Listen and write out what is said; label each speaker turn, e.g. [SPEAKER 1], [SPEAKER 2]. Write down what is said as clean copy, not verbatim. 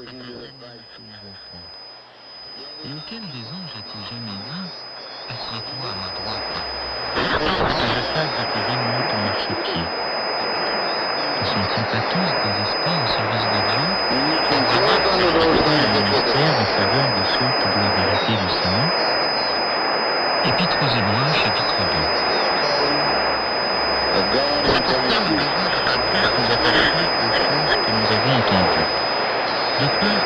[SPEAKER 1] Et auquel des anges a-t-il jamais dit « Assieds-toi à ma droite » à la place de tes ennemis ton marchepied? Ne sont-ils pas tous des esprits au service de Dieu, le ministère en faveur de ceux qui doivent hériter du salut? Épître aux Hébreux, chapitre 2. C'est pourquoi nous devons d'autant plus nous attacher aux choses que nous avons entendues, de peur